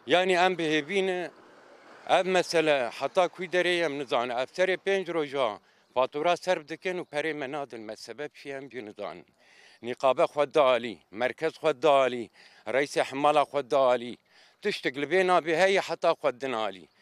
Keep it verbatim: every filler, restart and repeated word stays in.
يعني ام بهبين اف مثلا حتى كوي دري من نزان افتر بينج روجا فاتورا سرب دكن وبري منادل ما السبب شي ام بنزان نقابه خود دالي مركز خود دالي رئيس حماله خود دالي تشتغل بينا بهي حتى خود دنالي